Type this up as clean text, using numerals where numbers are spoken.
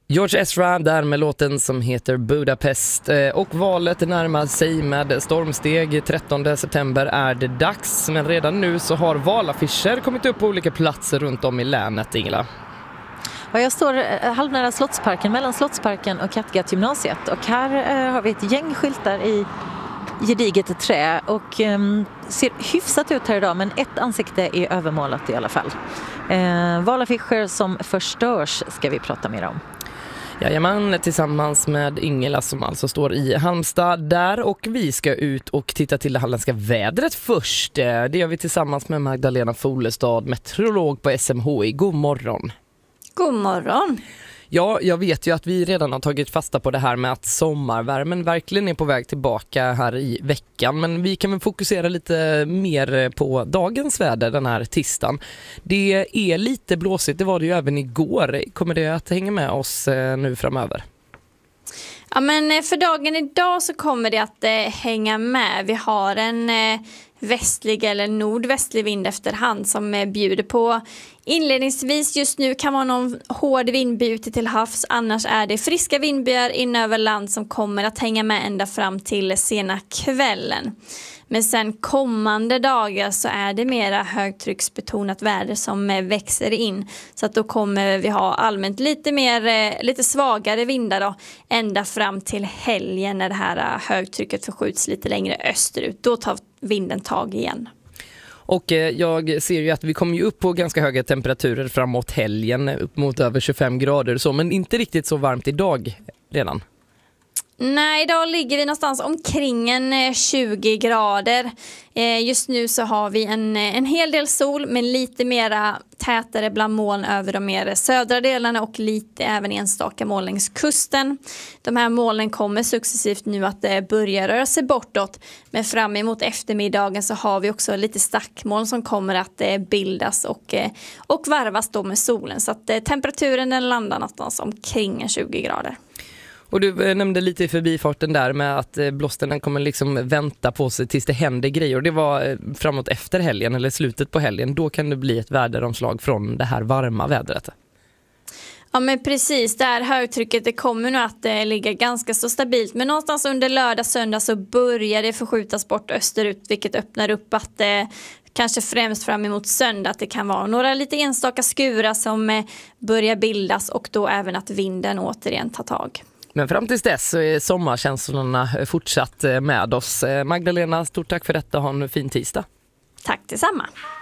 George Ezra där med låten som heter Budapest, och valet närmar sig med stormsteg. 13 september är det dags, men redan nu så har valaffischer kommit upp på olika platser runt om i länet, Ingela. Ja, jag står halvnära Slottsparken, mellan Slottsparken och Kattegattgymnasiet, och här har vi ett gäng skyltar i gediget trä och ser hyfsat ut här idag, men ett ansikte är övermålat i alla fall. Valaffischer som förstörs ska vi prata mer om. Jajamän, tillsammans med Ingela som alltså står i Halmstad där, och vi ska ut och titta till det halländska vädret först. Det gör vi tillsammans med Magdalena Folestad, meteorolog på SMHI. God morgon. God morgon. Ja, jag vet ju att vi redan har tagit fasta på det här med att sommarvärmen verkligen är på väg tillbaka här i veckan. Men vi kan väl fokusera lite mer på dagens väder den här tisdagen. Det är lite blåsigt, det var det ju även igår. Kommer det att hänga med oss nu framöver? Ja, men för dagen idag så kommer det att hänga med. Vi har en västlig eller nordvästlig vind efterhand som bjuder på. Inledningsvis just nu kan vara någon hård vindbyte till havs, annars är det friska vindbyar in över land som kommer att hänga med ända fram till sena kvällen. Men sen kommande dagar så är det mera högtrycksbetonat väder som växer in. Så att då kommer vi ha allmänt lite svagare vindar då, ända fram till helgen när det här högtrycket förskjuts lite längre österut. Då tar vinden tag igen. Och jag ser ju att vi kommer ju upp på ganska höga temperaturer framåt helgen, upp mot över 25 grader så, men inte riktigt så varmt idag redan. Nej, idag ligger vi någonstans omkring 20 grader. Just nu så har vi en hel del sol, men lite mera tätare bland moln över de mer södra delarna och lite även enstaka moln längs kusten. De här molnen kommer successivt nu att börja röra sig bortåt, men fram emot eftermiddagen så har vi också lite stackmoln som kommer att bildas och varvas då med solen. Så att temperaturen den landar någonstans omkring 20 grader. Och du nämnde lite i förbifarten där med att blåsten kommer liksom vänta på sig tills det händer grejer. Och det var framåt efter helgen eller slutet på helgen. Då kan det bli ett väderomslag från det här varma vädret. Ja, men precis, det här högtrycket det kommer nu att ligga ganska så stabilt. Men någonstans under lördag, söndag så börjar det förskjutas bort österut, vilket öppnar upp att kanske främst fram emot söndag att det kan vara några lite enstaka skurar som börjar bildas, och då även att vinden återigen tar tag. Men fram tills dess så är sommarkänslorna fortsatt med oss. Magdalena, stort tack för detta. Ha en fin tisdag. Tack detsamma.